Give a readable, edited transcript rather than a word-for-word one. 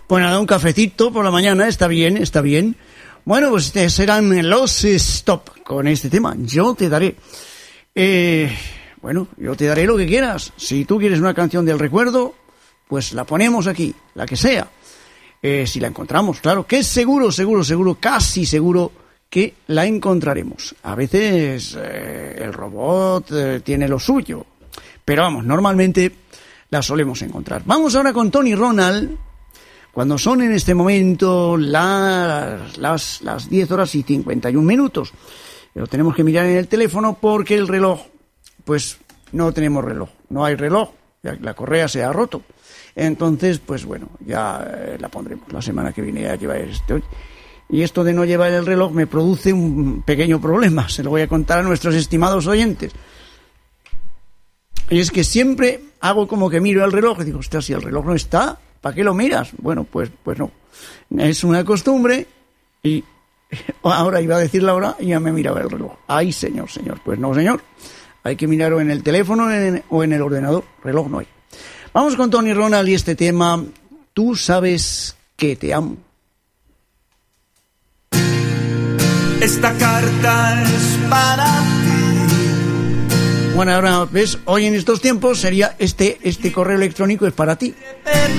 Pues nada, un cafecito por la mañana, está bien, está bien. Bueno, pues serán los Stop con este tema. Yo te daré. Yo te daré lo que quieras. Si tú quieres una canción del recuerdo, pues la ponemos aquí, la que sea. Si la encontramos, claro, que es seguro, casi seguro que la encontraremos. A veces el robot tiene lo suyo, pero vamos, normalmente la solemos encontrar. Vamos ahora con Tony Ronald, cuando son en este momento las 10 horas y 51 minutos. Pero tenemos que mirar en el teléfono porque el reloj, pues no tenemos reloj, no hay reloj, la correa se ha roto. Entonces, pues bueno, ya la pondremos la semana que viene, ya lleva esto. Y esto de no llevar el reloj me produce un pequeño problema, se lo voy a contar a nuestros estimados oyentes. Y es que siempre hago como que miro el reloj y digo, hostia, si el reloj no está, ¿para qué lo miras? Bueno, pues no. Es una costumbre y ahora iba a decir la hora y ya me miraba el reloj. ¡Ay, señor! Pues no, señor. Hay que mirarlo en el teléfono o en el ordenador. Reloj no hay. Vamos con Tony Ronald y este tema, Tú sabes que te amo. Esta carta es para ti. Bueno, ahora ves, hoy en estos tiempos sería este correo electrónico es para ti.